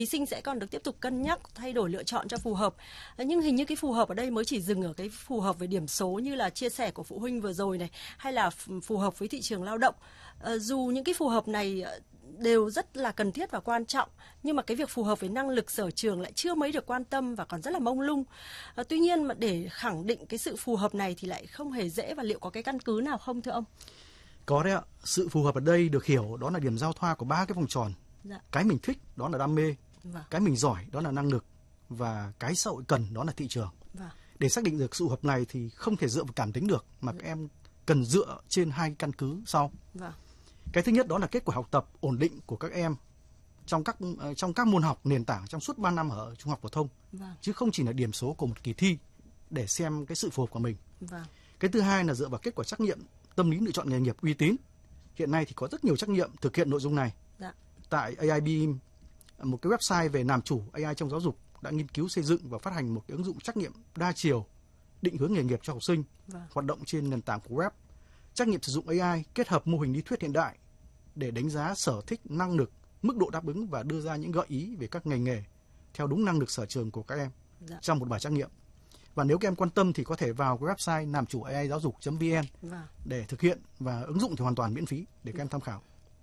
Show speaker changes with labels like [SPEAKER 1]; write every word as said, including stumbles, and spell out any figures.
[SPEAKER 1] thí sinh sẽ còn được tiếp tục cân nhắc thay đổi lựa chọn cho phù hợp. Nhưng hình như cái phù hợp ở đây mới chỉ dừng ở cái phù hợp về điểm số như là chia sẻ của phụ huynh vừa rồi này, hay là phù hợp với thị trường lao động. À, dù những cái phù hợp này đều rất là cần thiết và quan trọng, nhưng mà cái việc phù hợp với năng lực sở trường lại chưa mấy được quan tâm và còn rất là mông lung. À, tuy nhiên mà để khẳng định cái sự phù hợp này thì lại không hề dễ, và liệu có cái căn cứ nào không thưa ông?
[SPEAKER 2] Có đấy ạ. Sự phù hợp ở đây được hiểu đó là điểm giao thoa của ba cái vòng tròn. Dạ. Cái mình thích đó là đam mê, vâng. Cái mình giỏi đó là năng lực, và cái xã hội cần đó là thị trường. Vâng. Để xác định được sự phù hợp này thì không thể dựa vào cảm tính được, mà các em cần dựa trên hai căn cứ sau. Vâng. Cái thứ nhất đó là kết quả học tập ổn định của các em trong các trong các môn học nền tảng trong suốt ba năm ở trung học phổ thông, vâng. Chứ không chỉ là điểm số của một kỳ thi để xem cái sự phù hợp của mình. Vâng. Cái thứ hai là dựa vào kết quả trắc nghiệm tâm lý lựa chọn nghề nghiệp uy tín. Hiện nay thì có rất nhiều trắc nghiệm thực hiện nội dung này. Dạ. Tại a i bê i em, một cái website về làm chủ a i trong giáo dục đã nghiên cứu xây dựng và phát hành một cái ứng dụng trắc nghiệm đa chiều định hướng nghề nghiệp cho học sinh, vâng. Hoạt động trên nền tảng của web. Trắc nghiệm sử dụng a i kết hợp mô hình lý thuyết hiện đại để đánh giá sở thích, năng lực, mức độ đáp ứng và đưa ra những gợi ý về các ngành nghề theo đúng năng lực sở trường của các em, dạ. Trong một bài trắc nghiệm. Và nếu các em quan tâm thì có thể vào cái website làm chủ a i giáo dục chấm vn, vâng. Để thực hiện, và ứng dụng thì hoàn toàn miễn phí để các em tham khảo.